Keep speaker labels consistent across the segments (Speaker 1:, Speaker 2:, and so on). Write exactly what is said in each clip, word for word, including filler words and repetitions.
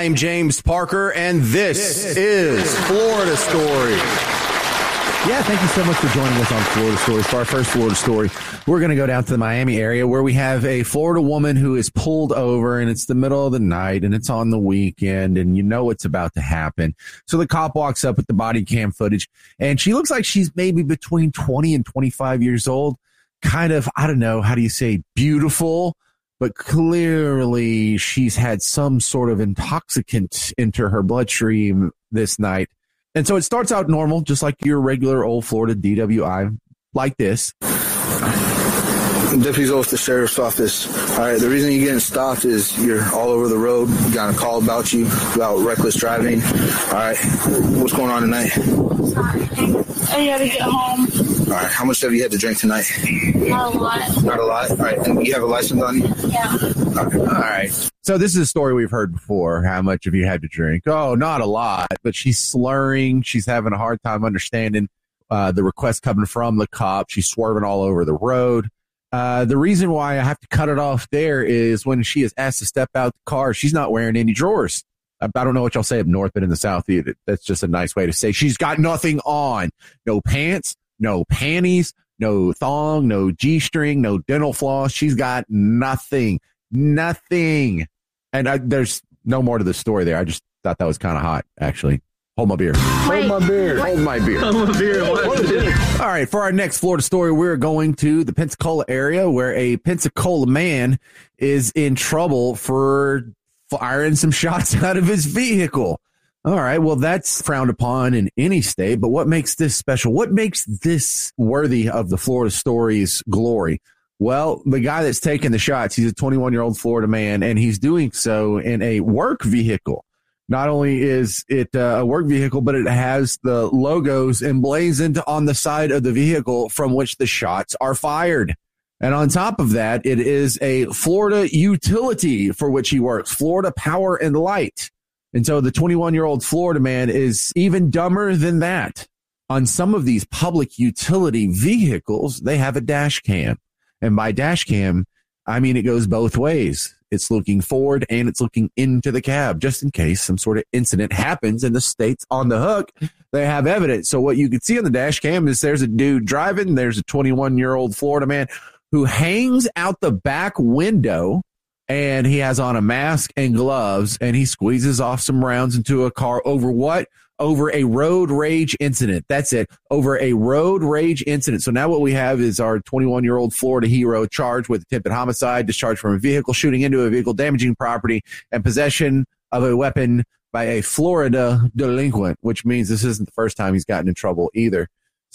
Speaker 1: I'm James Parker, and this, this is Florida Story. Yeah, thank you so much for joining us on Florida Stories. For our first Florida story, we're going to go down to the Miami area where we have a Florida woman who is pulled over, and it's the middle of the night, and it's on the weekend, and you know it's about to happen. So the cop walks up with the body cam footage, and she looks like she's maybe between twenty and twenty-five years old. Kind of, I don't know, how do you say, beautiful, but clearly she's had some sort of intoxicant enter her bloodstream this night. And so it starts out normal, just like your regular old Florida D W I, like this.
Speaker 2: Deputies over at the sheriff's office. All right, the reason you're getting stopped is you're all over the road. We got a call about you, about reckless driving. All right, what's going on tonight?
Speaker 3: Sorry. I gotta get home.
Speaker 2: All right, how much have you had to drink tonight?
Speaker 3: Not a lot.
Speaker 2: Not a lot? All right, and you have a license on you?
Speaker 3: Yeah.
Speaker 2: Okay.
Speaker 1: All right. So this is a story we've heard before. How much have you had to drink? Oh, not a lot. But she's slurring. She's having a hard time understanding uh, the request coming from the cop. She's swerving all over the road. Uh, the reason why I have to cut it off there is when she is asked to step out the car, she's not wearing any drawers. I, I don't know what y'all say up north, but in the south, that's just a nice way to say she's got nothing on. No pants, no panties, no thong, no G-string, no dental floss. She's got nothing, nothing. And I, there's no more to the story there. I just thought that was kind of hot, actually. Hold my beer.
Speaker 3: Wait,
Speaker 1: Hold my beer.
Speaker 3: what?
Speaker 1: Hold my beer.
Speaker 4: Hold my beer. What?
Speaker 1: All right. For our next Florida story, we're going to the Pensacola area where a Pensacola man is in trouble for firing some shots out of his vehicle. All right. Well, that's frowned upon in any state. But what makes this special? What makes this worthy of the Florida story's glory? Well, the guy that's taking the shots, he's a twenty-one-year-old Florida man, and he's doing so in a work vehicle. Not only is it uh, a work vehicle, but it has the logos emblazoned on the side of the vehicle from which the shots are fired. And on top of that, it is a Florida utility for which he works, Florida Power and Light. And so the twenty-one-year-old Florida man is even dumber than that. On some of these public utility vehicles, they have a dash cam. And by dash cam, I mean it goes both ways. It's looking forward and it's looking into the cab just in case some sort of incident happens and the state's on the hook. They have evidence. So what you can see on the dash cam is there's a dude driving. There's a twenty-one-year-old Florida man who hangs out the back window, and he has on a mask and gloves, and he squeezes off some rounds into a car over what? Over a road rage incident. That's it. Over a road rage incident. So now what we have is our twenty-one-year-old Florida hero charged with attempted homicide, discharged from a vehicle, shooting into a vehicle, damaging property, and possession of a weapon by a Florida delinquent, which means this isn't the first time he's gotten in trouble either.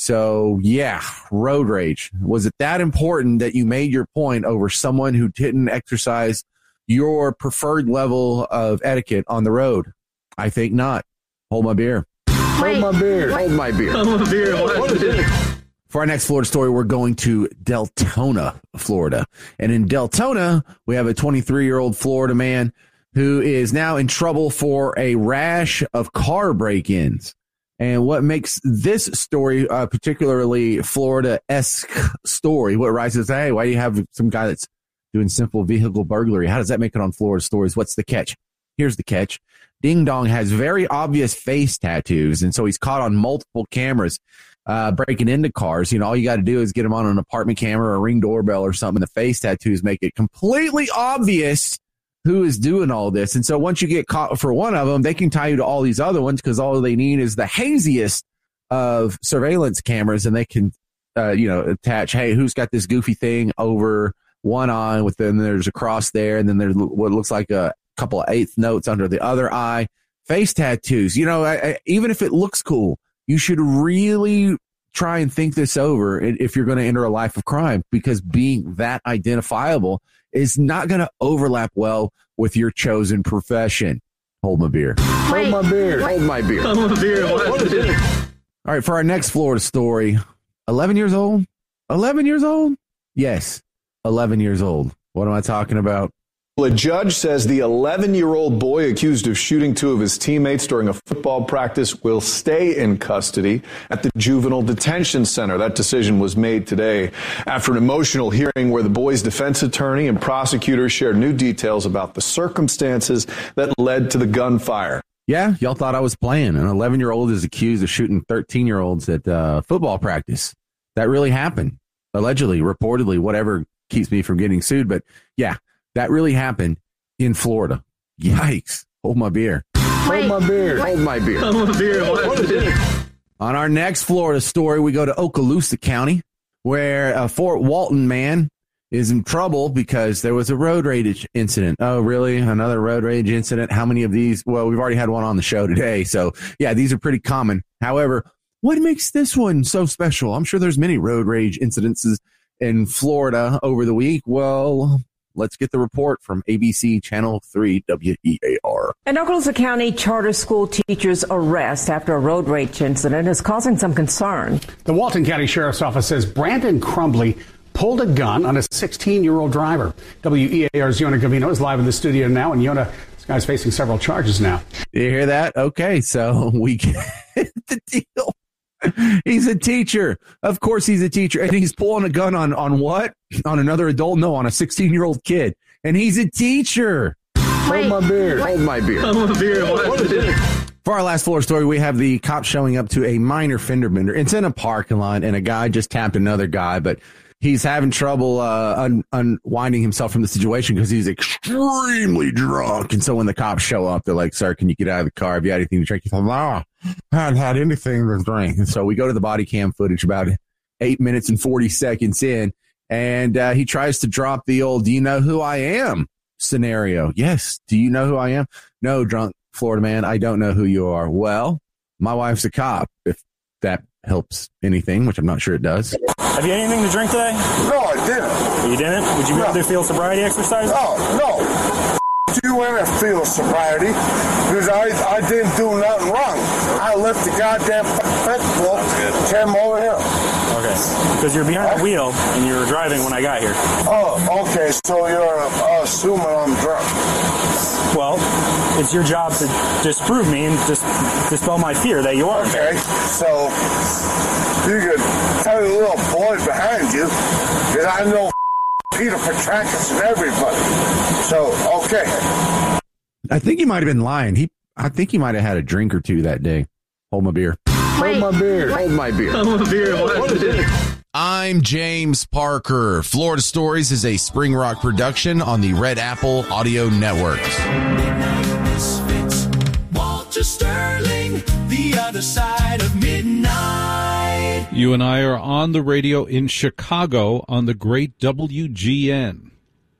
Speaker 1: So, yeah, road rage. Was it that important that you made your point over someone who didn't exercise your preferred level of etiquette on the road? I think not. Hold my beer.
Speaker 3: Wait,
Speaker 1: Hold my beer.
Speaker 3: what?
Speaker 1: Hold my beer.
Speaker 4: Hold my beer. What?
Speaker 1: For our next Florida story, we're going to Deltona, Florida. And in Deltona, we have a twenty-three-year-old Florida man who is now in trouble for a rash of car break-ins. And what makes this story a particularly Florida-esque story, what rises, hey, why do you have some guy that's doing simple vehicle burglary? How does that make it on Florida Stories? What's the catch? Here's the catch. Ding Dong has very obvious face tattoos, and so he's caught on multiple cameras uh, breaking into cars. You know, all you got to do is get him on an apartment camera or a Ring doorbell or something. The face tattoos make it completely obvious who is doing all this. And so once you get caught for one of them, they can tie you to all these other ones because all they need is the haziest of surveillance cameras, and they can, uh, you know, attach, hey, who's got this goofy thing over one eye with them? There's a cross there, and then there's what looks like a couple of eighth notes under the other eye. Face tattoos, you know, I, I, even if it looks cool, you should really try and think this over if you're going to enter a life of crime, because being that identifiable is not going to overlap well with your chosen profession. Hold my beer.
Speaker 3: Wait,
Speaker 1: Hold my beer.
Speaker 3: what?
Speaker 1: Hold my beer.
Speaker 4: Hold my beer. What?
Speaker 1: All right, for our next Florida story, eleven years old? eleven years old? Yes, eleven years old. What am I talking about?
Speaker 5: A judge says the eleven-year-old boy accused of shooting two of his teammates during a football practice will stay in custody at the juvenile detention center. That decision was made today after an emotional hearing where the boy's defense attorney and prosecutors shared new details about the circumstances that led to the gunfire.
Speaker 1: Yeah, y'all thought I was playing. An eleven-year-old is accused of shooting thirteen-year-olds at uh, football practice. That really happened. Allegedly, reportedly, whatever keeps me from getting sued. But yeah. That really happened in Florida. Yikes. Hold my beer.
Speaker 6: Wait,
Speaker 5: Hold my beer.
Speaker 6: wait.
Speaker 5: Hold my beer.
Speaker 4: Hold my beer. What is it?
Speaker 1: On our next Florida story, we go to Okaloosa County, where a Fort Walton man is in trouble because there was a road rage incident. Oh, really? Another road rage incident? How many of these? Well, we've already had one on the show today. So, yeah, these are pretty common. However, what makes this one so special? I'm sure there's many road rage incidences in Florida over the week. Well, let's get the report from A B C Channel three W E A R.
Speaker 7: An Okaloosa County charter school teacher's arrest after a road rage incident is causing some concern.
Speaker 8: The Walton County Sheriff's Office says Brandon Crumbly pulled a gun on a sixteen-year-old driver. W E A R's Yona Gavino is live in the studio now, and Yona, this guy's facing several charges now.
Speaker 1: You hear that? Okay, so we get the deal. He's a teacher. Of course he's a teacher. And he's pulling a gun on, on what? On another adult? No, on a sixteen-year-old kid. And he's a teacher.
Speaker 6: Wait,
Speaker 5: Hold my beer.
Speaker 6: wait.
Speaker 5: Hold my beer.
Speaker 4: Hold my beer. What is it?
Speaker 1: For our last Florida story, we have the cops showing up to a minor fender bender. It's in a parking lot, and a guy just tapped another guy, but he's having trouble uh, un- unwinding himself from the situation because he's extremely drunk. And so when the cops show up, they're like, "Sir, can you get out of the car? Have you had anything to drink?" He's like, "No, I haven't had anything to drink." And so we go to the body cam footage about eight minutes and forty seconds in, and uh, he tries to drop the old, "Do you know who I am?" scenario. Yes. Do you know who I am? No, drunk Florida man, I don't know who you are. Well, my wife's a cop, if that helps anything, which I'm not sure it does.
Speaker 9: Have you had anything to drink today?
Speaker 10: No, I didn't.
Speaker 9: You didn't? Would you
Speaker 10: No.
Speaker 9: rather feel sobriety exercise?
Speaker 10: Oh, no. You in a field sobriety because I, I didn't do nothing wrong. I left the goddamn festival, came over here.
Speaker 9: Okay. Because you're behind the wheel and you were driving when I got here.
Speaker 10: Oh, okay. So you're uh, assuming I'm drunk.
Speaker 9: Well, it's your job to disprove me and just dispel my fear that you are.
Speaker 10: Okay. So you could tell your little boy behind you because I know Peter Petrakis and everybody. So, okay.
Speaker 1: I think he might have been lying. He, I think he might have had a drink or two that day. Hold my beer.
Speaker 6: Wait,
Speaker 5: Hold my beer.
Speaker 6: wait.
Speaker 5: Hold my beer.
Speaker 4: Hold my beer. What is it?
Speaker 11: I'm James Parker. Florida Stories is a Spring Rock production on the Red Apple Audio Network.
Speaker 12: Walter Sterling, the other side of midnight.
Speaker 13: You and I are on the radio in Chicago on the great W G N.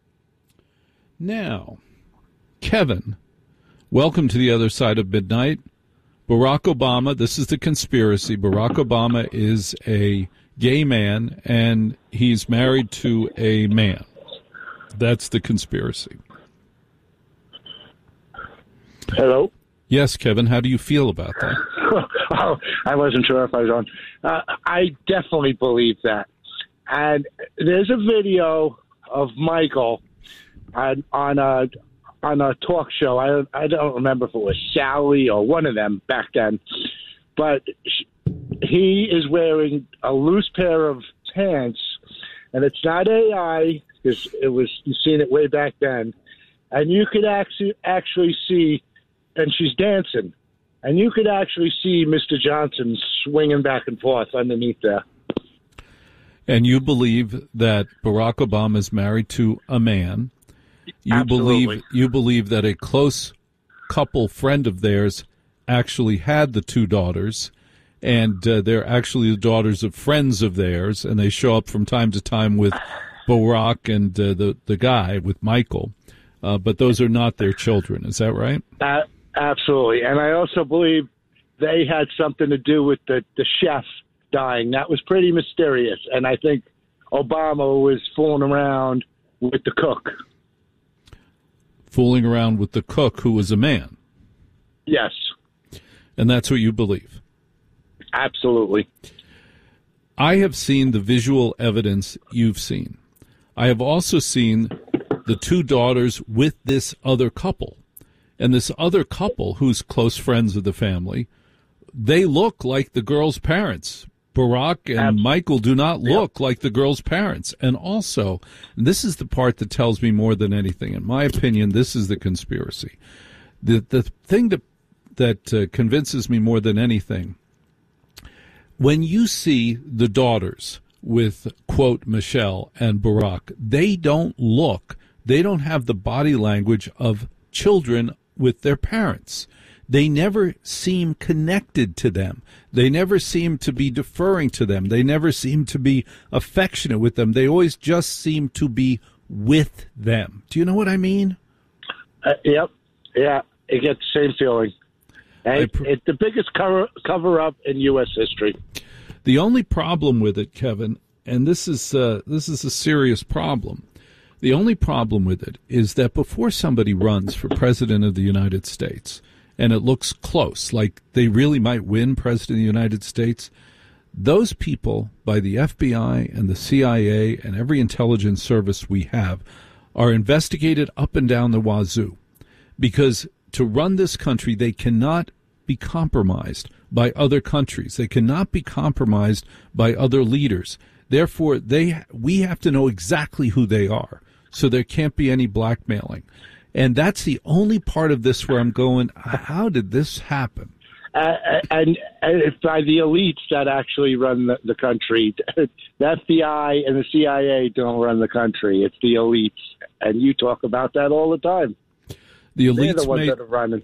Speaker 13: Now, Kevin, welcome to the other side of midnight. Barack Obama, this is the conspiracy. Barack Obama is a gay man, and he's married to a man. That's the conspiracy.
Speaker 14: Hello?
Speaker 13: Yes, Kevin, how do you feel about that?
Speaker 14: Oh, I wasn't sure if I was on. Uh, I definitely believe that. And there's a video of Michael on, on a on a talk show. I I don't remember if it was Sally or one of them back then, but he is wearing a loose pair of pants, and it's not A I because it was you've seen it way back then, and you could actually actually see, and she's dancing. And you could actually see Mister Johnson swinging back and forth underneath there.
Speaker 13: And you believe that Barack Obama is married to a man. You
Speaker 14: Absolutely.
Speaker 13: believe you believe that a close couple friend of theirs actually had the two daughters, and uh, they're actually the daughters of friends of theirs, and they show up from time to time with Barack and uh, the the guy with Michael, uh, but those are not their children. Is that right?
Speaker 14: Uh, absolutely. And I also believe they had something to do with the, the chef dying. That was pretty mysterious. And I think Obama was fooling around with the cook.
Speaker 13: Fooling around with the cook, who was a man.
Speaker 14: Yes.
Speaker 13: And that's what you believe?
Speaker 14: Absolutely.
Speaker 13: I have seen the visual evidence you've seen. I have also seen the two daughters with this other couple. And this other couple, who's close friends of the family, they look like the girl's parents. Barack and Absolutely. Michael do not look yep. like the girl's parents. And also, and this is the part that tells me more than anything. In my opinion, this is the conspiracy. The the thing that, that uh, convinces me more than anything, when you see the daughters with, quote, Michelle and Barack, they don't look, they don't have the body language of children with their parents. They never seem connected to them. They never seem to be deferring to them. They never seem to be affectionate with them. They always just seem to be with them. Do you know what I mean?
Speaker 14: Uh, yep. Yeah, it gets the same feeling. It, pr- it's the biggest cover, cover-up in U S history.
Speaker 13: The only problem with it, Kevin, and this is uh, this is a serious problem, the only problem with it is that before somebody runs for president of the United States, and it looks close, like they really might win president of the United States, those people by the F B I and the C I A and every intelligence service we have are investigated up and down the wazoo. Because to run this country, they cannot be compromised by other countries. They cannot be compromised by other leaders. Therefore, they we have to know exactly who they are, so there can't be any blackmailing. And that's the only part of this where I'm going, how did this happen?
Speaker 14: Uh, and, and it's by the elites that actually run the, the country. The F B I and the C I A don't run the country. It's the elites. And you talk about that all the time.
Speaker 13: The elites
Speaker 14: They're the ones
Speaker 13: made,
Speaker 14: that are running.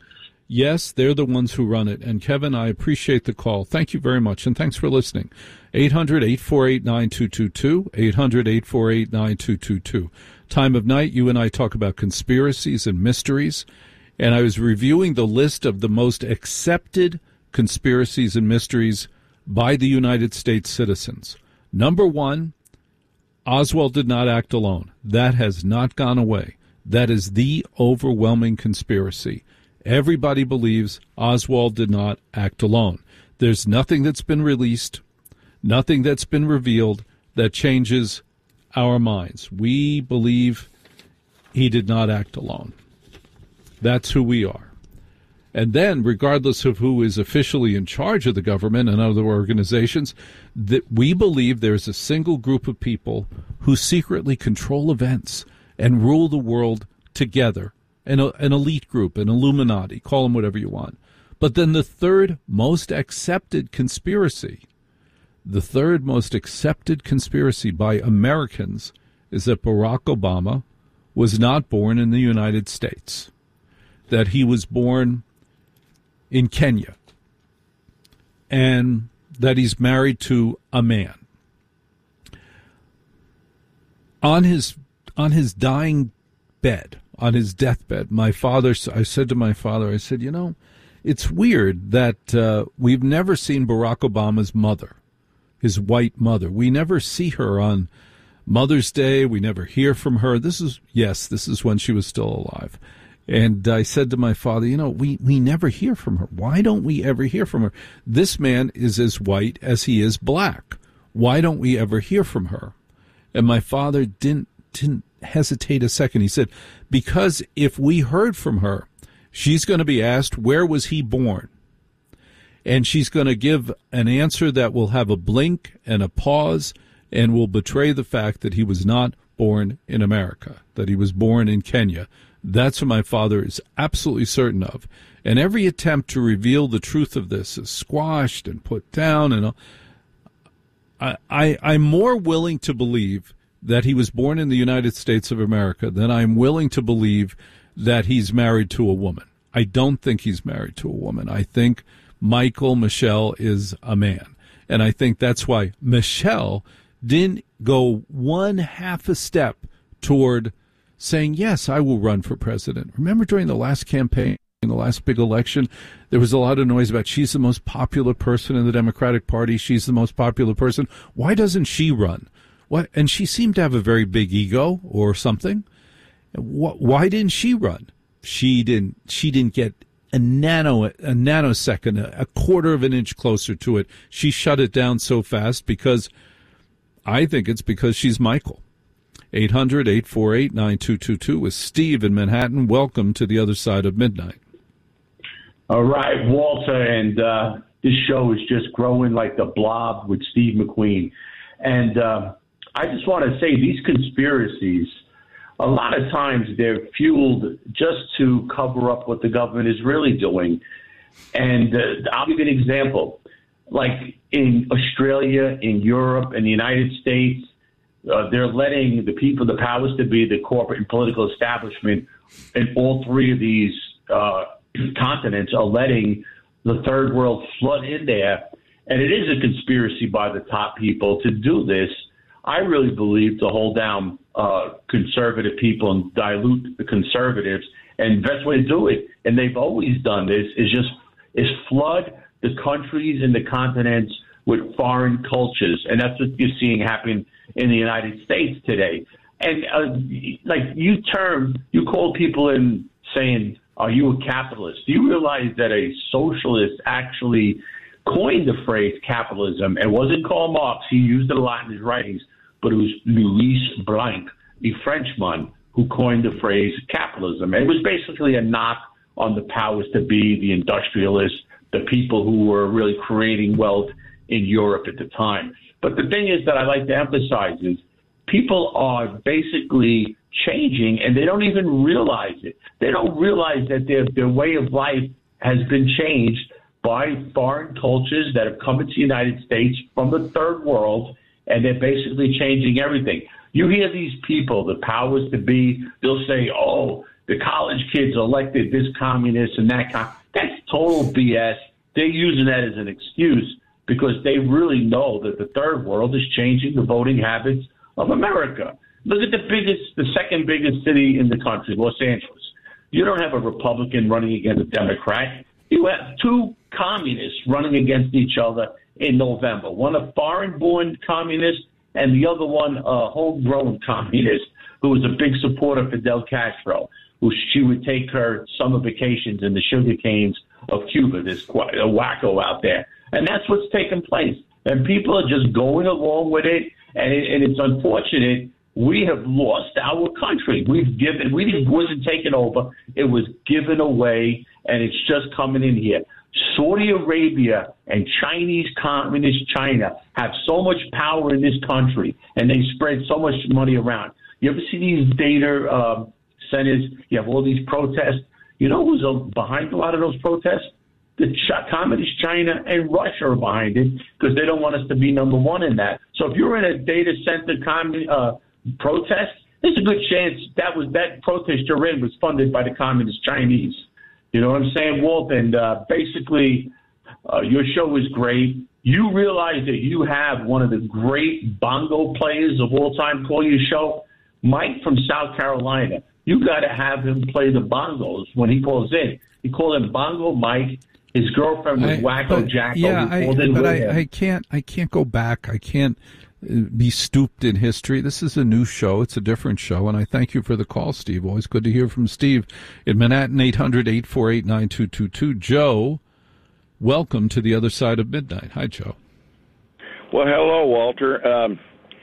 Speaker 13: Yes, they're the ones who run it. And, Kevin, I appreciate the call. Thank you very much, and thanks for listening. eight hundred, eight four eight, nine two two two, eight hundred, eight four eight, nine two two two. Time of night, you and I talk about conspiracies and mysteries, and I was reviewing the list of the most accepted conspiracies and mysteries by the United States citizens. Number one, Oswald did not act alone. That has not gone away. That is the overwhelming conspiracy. Everybody believes Oswald did not act alone. There's nothing that's been released, nothing that's been revealed that changes our minds. We believe he did not act alone. That's who we are. And then, regardless of who is officially in charge of the government and other organizations, that we believe there's a single group of people who secretly control events and rule the world together. An, an elite group, an Illuminati, call them whatever you want. But then the third most accepted conspiracy, the third most accepted conspiracy by Americans is that Barack Obama was not born in the United States, that he was born in Kenya, and that he's married to a man. On his on his dying bed, on his deathbed, my father, I said to my father, I said, you know, it's weird that uh, we've never seen Barack Obama's mother, his white mother. We never see her on Mother's Day. We never hear from her. This is, yes, this is when she was still alive. And I said to my father, you know, we, we never hear from her. Why don't we ever hear from her? This man is as white as he is black. Why don't we ever hear from her? And my father didn't didn't hesitate a second. He said, because if we heard from her, she's going to be asked, where was he born? And she's going to give an answer that will have a blink and a pause and will betray the fact that he was not born in America, that he was born in Kenya. That's what my father is absolutely certain of. And every attempt to reveal the truth of this is squashed and put down. And I, I, I'm more willing to believe that he was born in the United States of America than I'm willing to believe that he's married to a woman. I don't think he's married to a woman. I think Michael Michelle is a man. And I think that's why Michelle didn't go one half a step toward saying, yes, I will run for president. Remember during the last campaign, in the last big election, there was a lot of noise about she's the most popular person in the Democratic Party. She's the most popular person. Why doesn't she run? What? And she seemed to have a very big ego or something. Why didn't she run? She didn't. She didn't get a nano, a nanosecond, a quarter of an inch closer to it. She shut it down so fast because I think it's because she's Michael. eight hundred, eight four eight, nine two two two with Steve in Manhattan. Welcome to the other side of midnight.
Speaker 6: All right, Walter, and uh, this show is just growing like the Blob with Steve McQueen. And uh, I just want to say these conspiracies, a lot of times they're fueled just to cover up what the government is really doing. And uh, I'll give you an example. Like in Australia, in Europe, in the United States, uh, they're letting the people, the powers to be, the corporate and political establishment in all three of these uh continents are letting the third world flood in there. And it is a conspiracy by the top people to do this. I really believe to hold down uh, conservative people and dilute the conservatives. And the best way to do it, and they've always done this, is just is flood the countries and the continents with foreign cultures. And that's what you're seeing happen in the United States today. And uh, like you term, you call people in saying, are you a capitalist? Do you realize that a socialist actually coined the phrase capitalism? It wasn't Karl Marx. He used it a lot in his writings, but it was Louis Blanc, a Frenchman, who coined the phrase capitalism. And it was basically a knock on the powers to be, the industrialists, the people who were really creating wealth in Europe at the time. But the thing is that I like to emphasize is people are basically changing, and they don't even realize it. They don't realize that their their way of life has been changed by foreign cultures that have come into the United States from the third world, and they're basically changing everything. You hear these people, the powers to be, they'll say, oh, the college kids elected this communist and that. Com-. That's total B S. They're using that as an excuse because they really know that the third world is changing the voting habits of America. Look at the biggest, the second biggest city in the country, Los Angeles. You don't have a Republican running against a Democrat. You have two communists running against each other in November. One a foreign-born communist and the other one a homegrown communist who was a big supporter of Fidel Castro, who she would take her summer vacations in the sugar canes of Cuba, this a wacko out there. And that's what's taking place. And people are just going along with it, and, it, and it's unfortunate. We have lost our country. We've given, we didn't, wasn't taken over. It was given away, and it's just coming in here. Saudi Arabia and Chinese Communist China have so much power in this country, and they spread so much money around. You ever see these data uh, centers? You have all these protests. You know who's behind a lot of those protests? The Ch- Communist China and Russia are behind it because they don't want us to be number one in that. So if you're in a data center commun- uh, protest, there's a good chance that was that protest you're in was funded by the Communist Chinese. You know what I'm saying, Walt? And uh, basically, uh, your show is great. You realize that you have one of the great bongo players of all time call your show, Mike from South Carolina. You got to have him play the bongos when he calls in. You call him Bongo Mike. His girlfriend was I, Wacko
Speaker 13: but,
Speaker 6: Jacko.
Speaker 13: Yeah, I, but I, I can't. I can't go back. I can't be stooped in history. This is a new show. It's a different show, and I thank you for the call, Steve. Always good to hear from Steve in Manhattan. eight hundred, eight four eight, nine two two two. Joe, welcome to the other side of midnight. Hi, Joe.
Speaker 15: Well, hello, Walter. Um,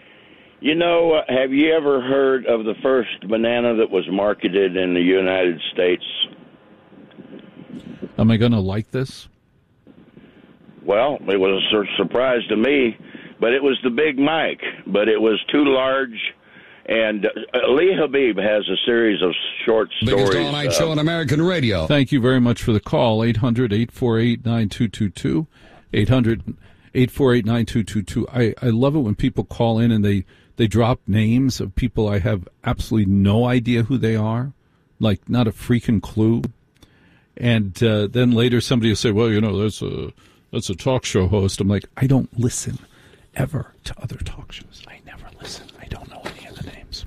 Speaker 15: you know, uh, have you ever heard of the first banana that was marketed in the United States?
Speaker 13: Am I going to like this?
Speaker 15: Well, it was a surprise to me, but it was the Big Mike, but it was too large. And uh, Lee Habib has a series of short stories.
Speaker 16: Biggest all-night uh, show on American radio.
Speaker 13: Thank you very much for the call. eight hundred, eight four eight, nine two two two. eight hundred, eight four eight, nine two two two. I, I love it when people call in and they, they drop names of people I have absolutely no idea who they are, like not a freaking clue. And uh, then later somebody will say, well, you know, that's a that's a talk show host. I'm like, I don't listen ever to other talk shows. I never listen. I don't know any of the names.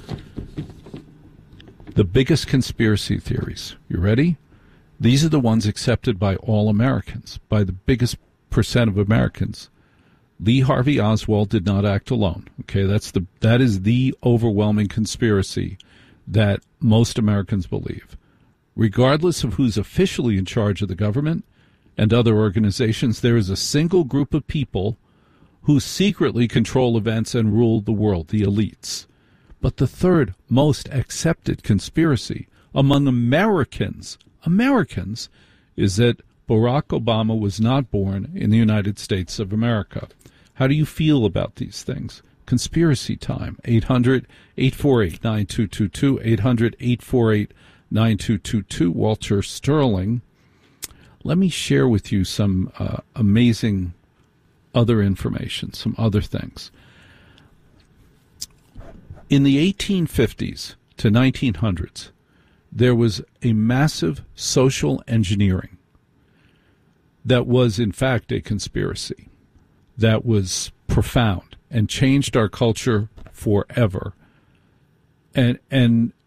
Speaker 13: The biggest conspiracy theories. You ready? These are the ones accepted by all Americans, by the biggest percent of Americans. Lee Harvey Oswald did not act alone. Okay, that's the that is the overwhelming conspiracy that most Americans believe. Regardless of who's officially in charge of the government and other organizations, there is a single group of people who secretly control events and rule the world, the elites. But the third most accepted conspiracy among Americans, Americans, is that Barack Obama was not born in the United States of America. How do you feel about these things? Conspiracy time, eight hundred, eight four eight, nine two two two, eight hundred, eight four eight, nine two two two. Walter Sterling. Let me share with you some uh, amazing other information, some other things. In the eighteen fifties to nineteen hundreds, there was a massive social engineering that was, in fact, a conspiracy that was profound and changed our culture forever. And and